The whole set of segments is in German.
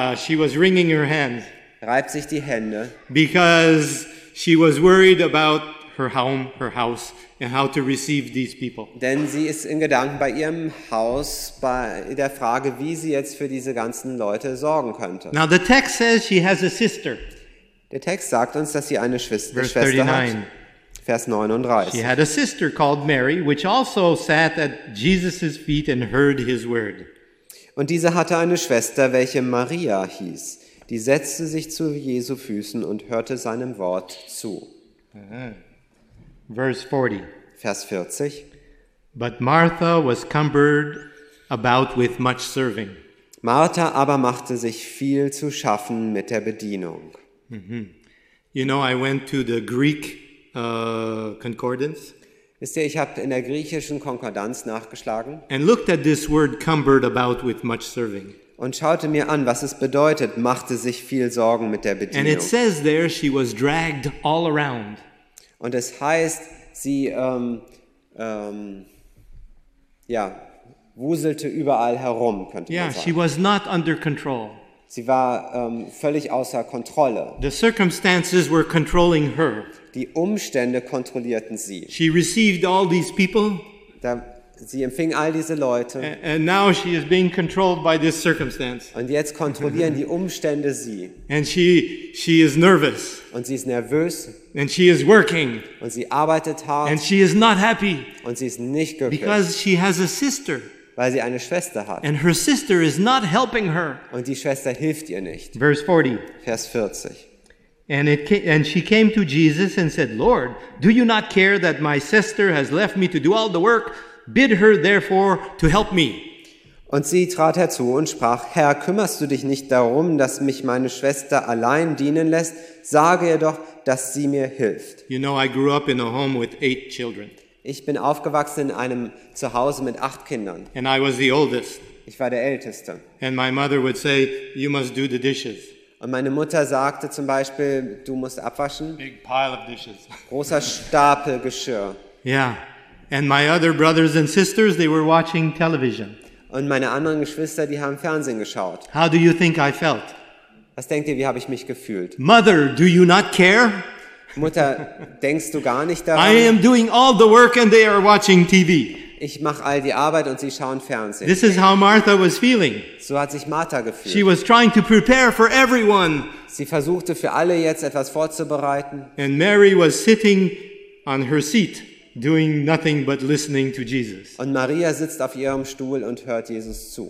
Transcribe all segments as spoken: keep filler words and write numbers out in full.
uh, she was wringing her hands reibt sich die Hände, because she was worried about her home, her house, and how to receive these people. denn sie ist in Gedanken bei ihrem Haus, bei der Frage, wie sie jetzt für diese ganzen Leute sorgen könnte. Now the text says she has a sister. Der Text sagt uns, dass sie eine Schwester, Verse Schwester hat. thirty-nine. Vers She neununddreißig. had a sister called Mary, which also sat at Jesus' feet and heard his word. Und diese hatte eine Schwester, welche Maria hieß. Die setzte sich zu Jesu Füßen und hörte seinem Wort zu. Verse forty. Vers vierzig. But Martha was cumbered about with much serving. Martha aber machte sich viel zu schaffen mit der Bedienung. You know, I went to the Greek uh, concordance Wisst ihr, ich habe in der griechischen Konkordanz nachgeschlagen and looked at this word cumbered about with much serving. und schaute mir an, was es bedeutet, machte sich viel Sorgen mit der And it Bedienung. says there she was dragged all around. Und es heißt, sie ähm, ähm, ja, wuselte überall herum, könnte Yeah, man she sagen. was not under control. Sie war ähm, völlig außer Kontrolle. The circumstances were controlling her. Die Umstände kontrollierten sie. She received all these people, Da, sie empfing all diese Leute a- and now she is being controlled by this circumstance. und jetzt kontrollieren die Umstände sie. And she she is nervous, Und sie ist nervös and she is working, und sie arbeitet and hart she is not happy und sie ist nicht glücklich, because she has a sister, weil sie eine Schwester hat. and her sister is not helping her. Und die Schwester hilft ihr nicht. Verse forty. Vers vierzig. And it ca- and she came to Jesus and said, "Lord, do you not care that my sister has left me to do all the work? Bid her therefore to help me." Und sie trat herzu und sprach, Herr, kümmerst du dich nicht darum, dass mich meine Schwester allein dienen lässt? Sage ihr doch, dass sie mir hilft. You know, I grew up in a home with eight children, Ich bin aufgewachsen in einem Zuhause mit acht Kindern. and I was the oldest. Ich war der Älteste. And my mother would say, "You must do the dishes." Und meine Mutter sagte zum Beispiel, du musst abwaschen. Big pile of dishes. Großer Stapel Geschirr. Yeah. And my other brothers and sisters, they were watching television. Und meine anderen Geschwister, die haben Fernsehen geschaut. How do you think I felt? Was denkt ihr, wie habe ich mich gefühlt? Mother, do you not care? Mutter, denkst du gar nicht I daran? am doing all the work and they are watching T V. Ich mache all die Arbeit und sie schauen Fernsehen. This is how Martha was feeling. So hat sich Martha She gefühlt. was trying to prepare for everyone. Sie versuchte für alle jetzt etwas vorzubereiten. And Mary was sitting on her seat, doing nothing but listening to Jesus. Und Maria sitzt auf ihrem Stuhl und hört Jesus zu.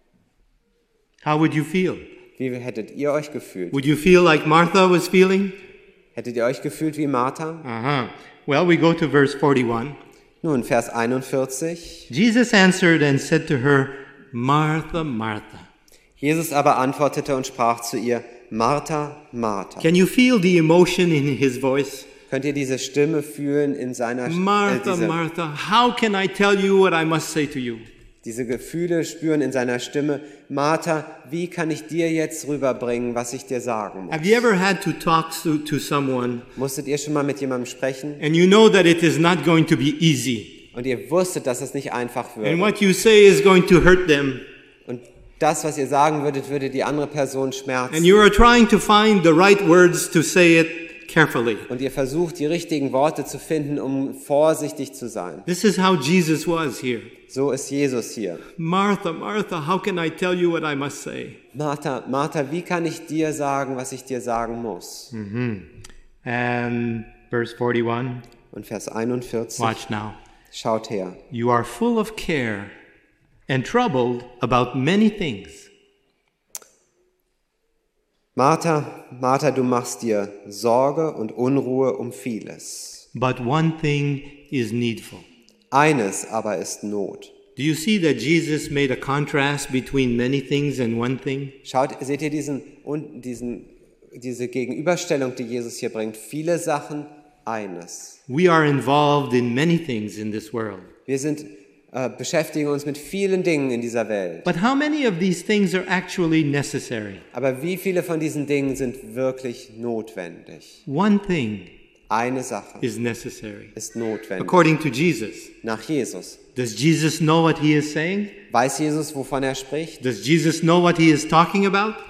How would you feel? Wie hättet ihr euch gefühlt? Would you feel like Martha was feeling? Hättet ihr euch gefühlt wie Martha? Uh-huh. Well, we go to verse forty-one. Nun, Vers einundvierzig. Jesus answered and said to her, Martha, Martha. Jesus aber antwortete und sprach zu ihr, Martha, Martha. Can you feel the emotion in his voice? Könnt ihr diese Stimme fühlen in seiner äh, Martha, diese, Martha, how can I tell you what I must say to you? diese Gefühle spüren in seiner Stimme? Martha, wie kann ich dir jetzt rüberbringen, was ich dir sagen muss? Have you ever had to talk to, to someone Musstet ihr schon mal mit jemandem sprechen and you know that it is not going to be easy? und ihr wusstet, dass es nicht einfach And wird? what you say is going to hurt them. Und das, was ihr sagen würdet, würde die andere Person And schmerzen. you are trying to find the right words to say it carefully. Und ihr versucht, die richtigen Worte zu finden, um vorsichtig zu sein. This is how Jesus was here. So ist Jesus hier. Martha, Martha, how can I tell you what I must say? Martha, Martha, wie kann ich dir sagen, was ich dir sagen muss? And verse forty-one, Und Vers einundvierzig, watch now. schaut her. You are full of care and troubled about many things. Martha, Martha, du machst dir Sorge und Unruhe um vieles. But one thing is needful. Eines aber ist Not. Do you see that Jesus made a contrast between many things and one thing? Schaut, seht ihr diesen, und diesen, diese Gegenüberstellung, die Jesus hier bringt? Viele Sachen, eines. We are involved in many things in this world. Wir sind, äh, beschäftigen uns mit vielen Dingen in dieser Welt. But how many of these things are actually necessary? Aber wie viele von diesen Dingen sind wirklich notwendig? One thing Eine Sache is necessary. ist notwendig. According to Jesus. Nach Jesus. Does Jesus know what he is saying? Weiß Jesus, wovon er spricht? Does Jesus know what he is talking about?